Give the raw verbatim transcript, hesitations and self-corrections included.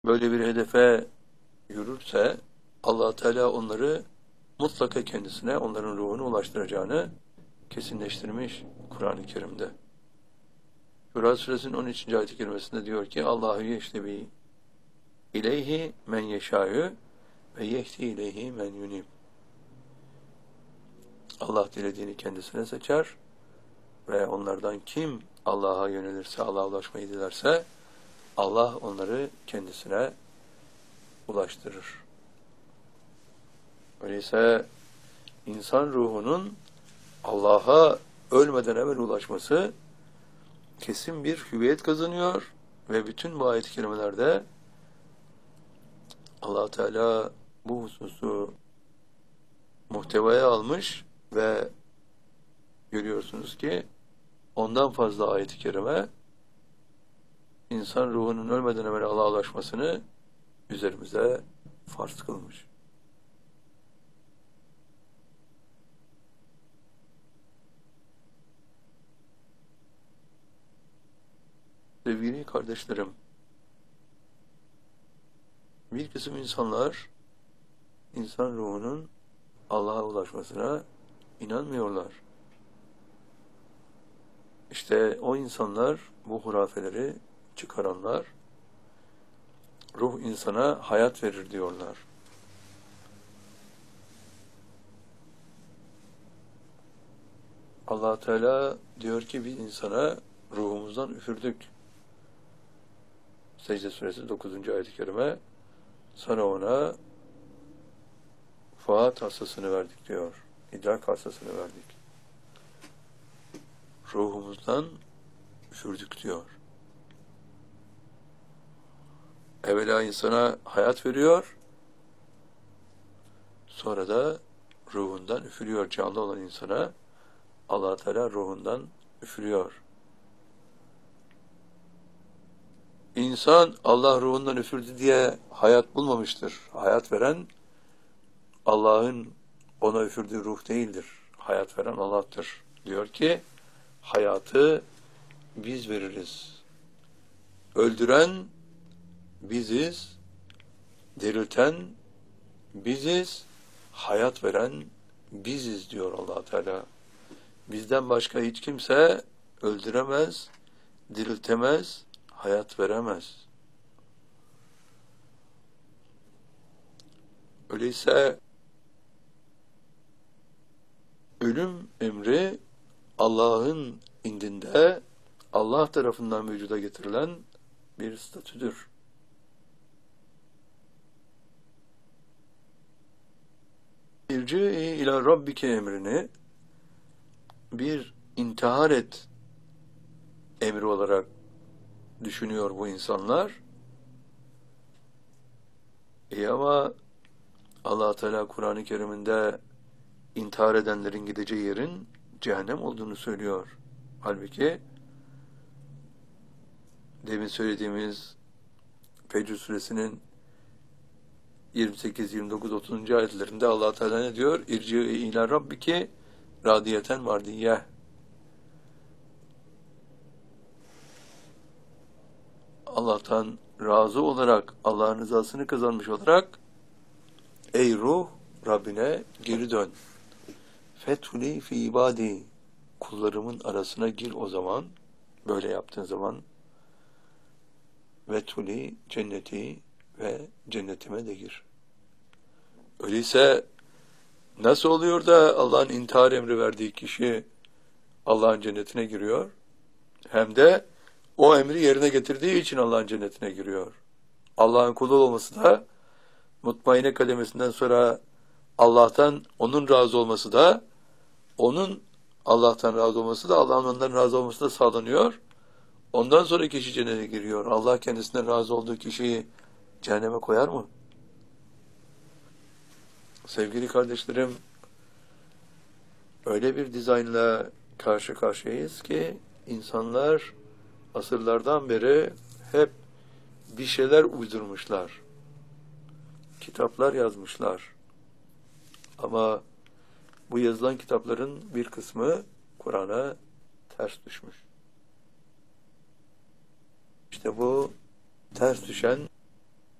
böyle bir hedefe yürürse Allah Teala onları mutlaka kendisine, onların ruhunu ulaştıracağını kesinleştirmiş Kur'an-ı Kerim'de. Şura Suresinin on üçüncü ayet-i kerimesinde diyor ki Allahu yeştebi ileyhi men yeşâ'ü ve yehdi ileyhi men yunib. Allah dilediğini kendisine seçer ve onlardan kim Allah'a yönelirse, Allah'a ulaşmayı dilerse Allah onları kendisine ulaştırır. Öyleyse insan ruhunun Allah'a ölmeden evvel ulaşması kesin bir hüviyet kazanıyor ve bütün bu ayet-i kerimelerde Allah Teala bu hususu muhtevaya almış ve görüyorsunuz ki ondan fazla ayet-i kerime insan ruhunun ölmeden evvel Allah'a ulaşmasını üzerimize farz kılmış. Sevgili kardeşlerim, bir kısım insanlar insan ruhunun Allah'a ulaşmasına inanmıyorlar. İşte o insanlar, bu hurafeleri çıkaranlar, ruh insana hayat verir diyorlar. Allah Teala diyor ki biz insana ruhumuzdan üfürdük. Secde Suresi dokuzuncu ayet-i kerime, sonra ona fuat hassasını verdik diyor. İdrak hassasını verdik. Ruhumuzdan üfürdük diyor. Evvela insana hayat veriyor, sonra da ruhundan üfürüyor. Canlı olan insana Allah Teala ruhundan üfürüyor. İnsan Allah ruhundan üfürdü diye hayat bulmamıştır. Hayat veren Allah'ın ona üfürdüğü ruh değildir. Hayat veren Allah'tır. Diyor ki hayatı biz veririz. Öldüren biziz, dirilten biziz, hayat veren biziz diyor Allah Teala. Bizden başka hiç kimse öldüremez, diriltemez, hayat veremez. Öyleyse ölüm emri Allah'ın indinde Allah tarafından vücuda getirilen bir statüdür. İrci'i ila Rabbike emrini bir intihar et emri olarak düşünüyor bu insanlar. E ama Allah Teala Kur'an-ı Kerim'inde intihar edenlerin gideceği yerin cehennem olduğunu söylüyor. Halbuki demin söylediğimiz Fecr Suresinin yirmi sekiz, yirmi dokuz, otuzuncu ayetlerinde Allah Teala ne diyor? İrci'i ila Rabbike radiyeten mardiyye. Allah'tan razı olarak, Allah'ın rızasını kazanmış olarak ey ruh Rabbine geri dön. Fethuli fi ibadi, kullarımın arasına gir o zaman, böyle yaptığın zaman vethuli cenneti ve cennetime de gir. Öyleyse nasıl oluyor da Allah'ın intihar emri verdiği kişi Allah'ın cennetine giriyor? Hem de o emri yerine getirdiği için Allah'ın cennetine giriyor. Allah'ın kulu olması da mutmainne kademesinden sonra Allah'tan onun razı olması da onun Allah'tan razı olması da Allah'ın ondan razı olması da sağlanıyor. Ondan sonra kişi cennete giriyor. Allah kendisinden razı olduğu kişiyi cehenneme koyar mı? Sevgili kardeşlerim, öyle bir dizaynla karşı karşıyayız ki insanlar asırlardan beri hep bir şeyler uydurmuşlar. Kitaplar yazmışlar. Ama bu yazılan kitapların bir kısmı Kur'an'a ters düşmüş. İşte bu ters düşen